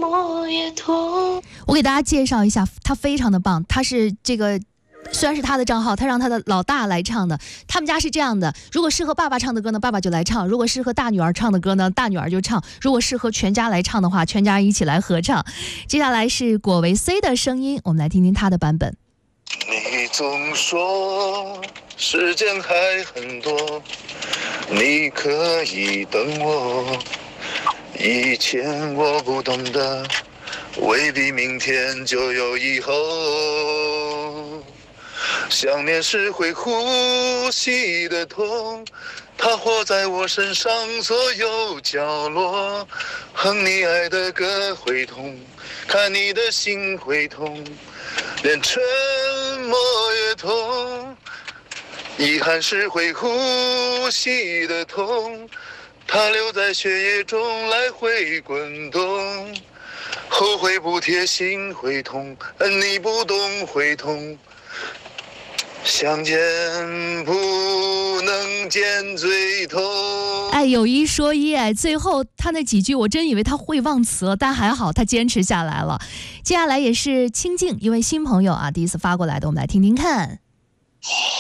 默也痛。 我给大家介绍一下，他非常的棒，他是这个。虽然是他的账号，他让他的老大来唱的。他们家是这样的：如果适合爸爸唱的歌呢，爸爸就来唱；如果适合大女儿唱的歌呢，大女儿就唱；如果适合全家来唱的话，全家一起来合唱。接下来是果维 C 的声音，我们来听听他的版本。 你总说时间还很多，你可以等我。以前我不懂得，未必明天就有以后。想念是会呼吸的痛，它活在我身上所有角落。哼你爱的歌会痛，看你的心会痛，连沉默也痛。遗憾是会呼吸的痛，它留在血液中来回滚动。后悔不贴心会痛，你不懂会痛。相见不能见最痛。 哎，有一说一，哎，最后他那几句我真以为他会忘词了，但还好他坚持下来了。接下来也是清静一位新朋友啊，第一次发过来的，我们来听听看。